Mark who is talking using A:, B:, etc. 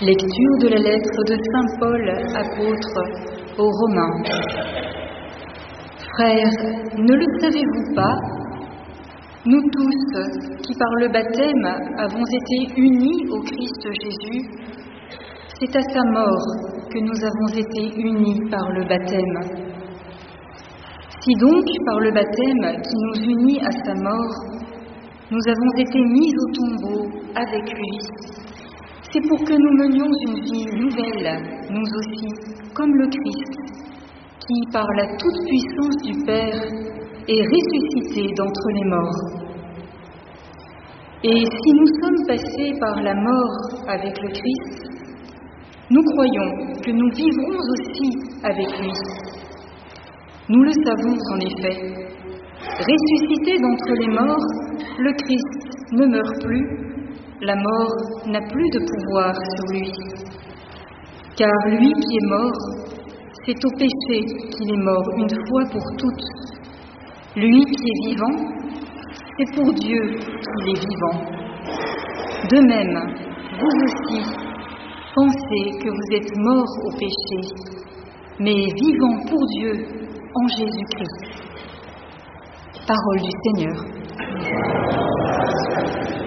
A: Lecture de la lettre de saint Paul, apôtre, aux Romains. Frères, ne le savez-vous pas? Nous tous, qui par le baptême avons été unis au Christ Jésus, c'est à sa mort que nous avons été unis par le baptême. Si donc, par le baptême qui nous unit à sa mort, nous avons été mis au tombeau avec lui, c'est pour que nous menions une vie nouvelle, nous aussi, comme le Christ, qui, par la toute-puissance du Père, est ressuscité d'entre les morts. Et si nous sommes passés par la mort avec le Christ, nous croyons que nous vivrons aussi avec lui. Nous le savons en effet. Ressuscité d'entre les morts, le Christ ne meurt plus, la mort n'a plus de pouvoir sur lui. Car lui qui est mort, c'est au péché qu'il est mort une fois pour toutes. Lui qui est vivant, c'est pour Dieu qu'il est vivant. De même, vous aussi, pensez que vous êtes morts au péché, mais vivants pour Dieu en Jésus-Christ. Parole du Seigneur.